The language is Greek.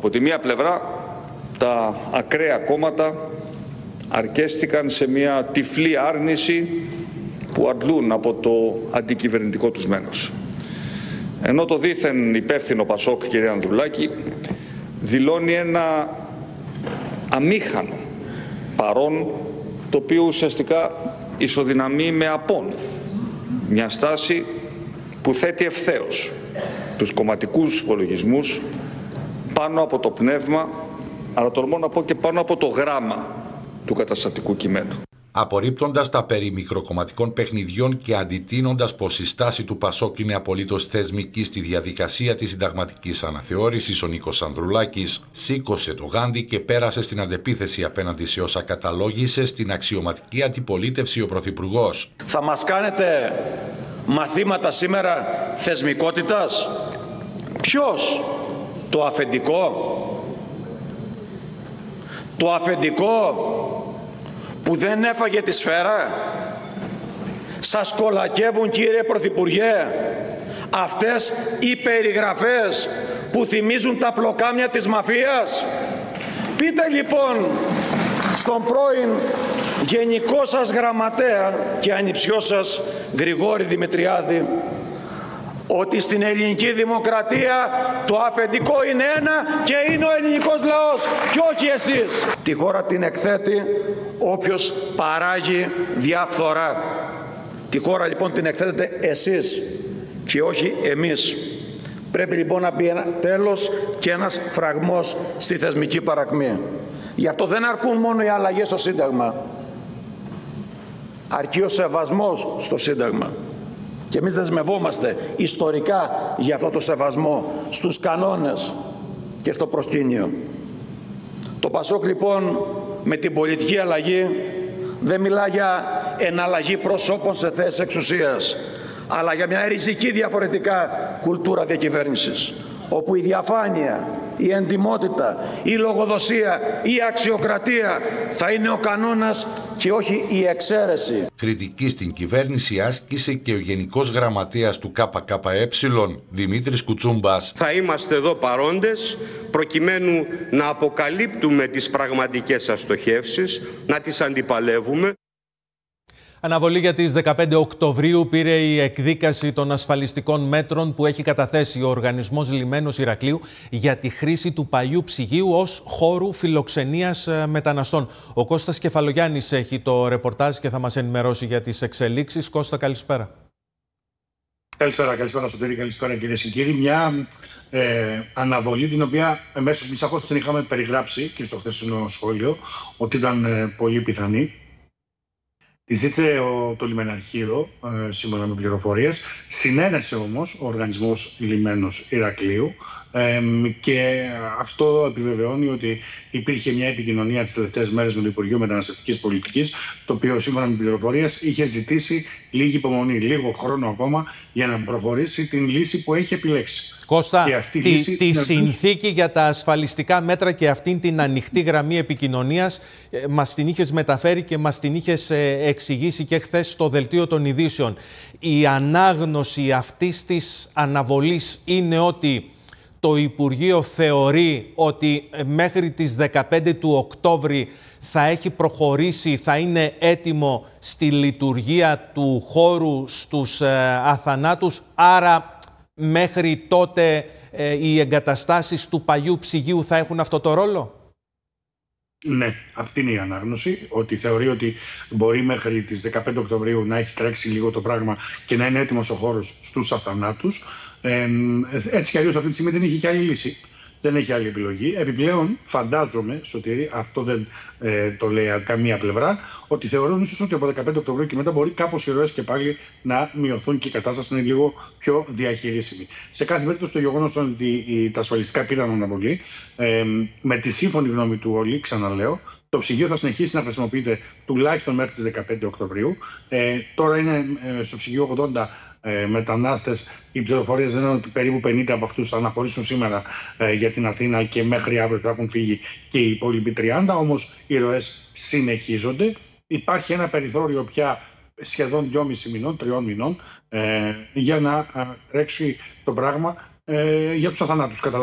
Από τη μία πλευρά, τα ακραία κόμματα αρκέστηκαν σε μια τυφλή άρνηση που αντλούν από το αντικυβερνητικό τους μένος. Ενώ το δήθεν υπεύθυνο Πασόκ, κύριε Ανδρουλάκη, δηλώνει ένα αμήχανο παρόν, το οποίο ουσιαστικά ισοδυναμεί με απόν. Μια στάση που θέτει ευθέως τους κομματικούς υπολογισμούς πάνω από το πνεύμα, αλλά τολμώ να πω και πάνω από το γράμμα του καταστατικού κειμένου. Απορρίπτοντας τα περί μικροκομματικών παιχνιδιών και αντιτείνοντας πως η στάση του Πασόκ είναι απολύτως θεσμική στη διαδικασία της συνταγματικής αναθεώρησης, ο Νίκος Ανδρουλάκης σήκωσε το γάντι και πέρασε στην αντεπίθεση απέναντι σε όσα καταλόγησε στην αξιωματική αντιπολίτευση ο Πρωθυπουργός. Θα μας κάνετε μαθήματα σήμερα θεσμικότητας? Ποιος? Το αφεντικό? Το αφεντικό που δεν έφαγε τη σφαίρα? Σας κολακεύουν, κύριε Πρωθυπουργέ, αυτές οι περιγραφές που θυμίζουν τα πλοκάμια της μαφίας? Πείτε λοιπόν στον πρώην γενικό σας γραμματέα και ανιψιό σας Γρηγόρη Δημητριάδη ότι στην ελληνική δημοκρατία το αφεντικό είναι ένα και είναι ο ελληνικός λαός και όχι εσείς. Τη χώρα την εκθέτει όποιος παράγει διαφθορά. Τη χώρα λοιπόν την εκθέτετε εσείς και όχι εμείς. Πρέπει λοιπόν να μπει ένα τέλος και ένας φραγμός στη θεσμική παρακμή. Γι' αυτό δεν αρκούν μόνο οι αλλαγές στο Σύνταγμα. Αρκεί ο σεβασμός στο Σύνταγμα. Και εμείς δεσμευόμαστε ιστορικά για αυτό το σεβασμό στους κανόνες και στο προσκήνιο. Το Πασόκ λοιπόν με την πολιτική αλλαγή δεν μιλά για εναλλαγή προσώπων σε θέσεις εξουσίας, αλλά για μια ριζική διαφορετικά κουλτούρα διακυβέρνησης, όπου η διαφάνεια, η εντιμότητα, η λογοδοσία, η αξιοκρατία θα είναι ο κανόνας και όχι η εξαίρεση. Κριτική στην κυβέρνηση άσκησε και ο Γενικός Γραμματέας του ΚΚΕ, Δημήτρης Κουτσούμπας. Θα είμαστε εδώ παρόντες προκειμένου να αποκαλύπτουμε τις πραγματικές αστοχεύσεις, να τις αντιπαλεύουμε. Αναβολή για τις 15 Οκτωβρίου πήρε η εκδίκαση των ασφαλιστικών μέτρων που έχει καταθέσει ο Οργανισμός Λιμένος Ηρακλείου για τη χρήση του παλιού ψυγείου ως χώρου φιλοξενίας μεταναστών. Ο Κώστας Κεφαλογιάννης έχει το ρεπορτάζ και θα μας ενημερώσει για τις εξελίξεις. Κώστα, καλησπέρα. Καλησπέρα Σωτήρη, καλησπέρα κυρίες και κύριοι. Μια αναβολή την οποία εμέσως μισάχος την είχαμε περιγράψει και στο χθεσινό σχόλιο ότι ήταν πολύ πιθανή. Τη ζήτησε το λιμεναρχείο, σύμφωνα με πληροφορίες. Συνένεσε όμως ο Οργανισμός Λιμένος Ηρακλείου και αυτό επιβεβαιώνει ότι υπήρχε μια επικοινωνία τις τελευταίες μέρες με το Υπουργείο Μεταναστευτικής Πολιτικής, το οποίο σύμφωνα με πληροφορίες είχε ζητήσει λίγη υπομονή, λίγο χρόνο ακόμα για να προχωρήσει την λύση που έχει επιλέξει. Κώστα, τη συνθήκη για τα ασφαλιστικά μέτρα και αυτήν την ανοιχτή γραμμή επικοινωνίας μας την είχες μεταφέρει και μας την είχες εξηγήσει και χθες στο Δελτίο των Ειδήσεων. Η ανάγνωση αυτής της αναβολής είναι ότι το Υπουργείο θεωρεί ότι μέχρι τις 15 του Οκτώβρη θα έχει προχωρήσει, θα είναι έτοιμο στη λειτουργία του χώρου στους αθανάτους, άρα μέχρι τότε οι εγκαταστάσεις του παλιού ψυγείου θα έχουν αυτό το ρόλο? Ναι, αυτή είναι η ανάγνωση, ότι θεωρεί ότι μπορεί μέχρι τις 15 Οκτωβρίου να έχει τρέξει λίγο το πράγμα και να είναι έτοιμος ο χώρος στους αθανάτους. Έτσι κι αλλιώς αυτή τη στιγμή δεν έχει και άλλη λύση. Δεν έχει άλλη επιλογή. Επιπλέον, φαντάζομαι, Σωτήρη, αυτό δεν το λέει καμία πλευρά, ότι θεωρούν ίσως ότι από 15 Οκτωβρίου και μετά μπορεί κάπως οι ροές και πάλι να μειωθούν και η κατάσταση να είναι λίγο πιο διαχειρίσιμη. Σε κάθε περίπτωση, το γεγονός ότι τα ασφαλιστικά πήραν αναβολή, με τη σύμφωνη γνώμη του όλοι, ξαναλέω, το ψυγείο θα συνεχίσει να χρησιμοποιείται τουλάχιστον μέχρι τις 15 Οκτωβρίου. Τώρα είναι στο ψυγείο 80 μετανάστες. Οι πληροφορίες λένε ότι περίπου 50 από αυτούς θα αναχωρήσουν σήμερα για την Αθήνα και μέχρι αύριο θα έχουν φύγει και οι υπόλοιποι 30. Όμως οι ροές συνεχίζονται. Υπάρχει ένα περιθώριο πια σχεδόν 2,5 μηνών, 3 μηνών για να τρέξει το πράγμα για τους αθανάτους.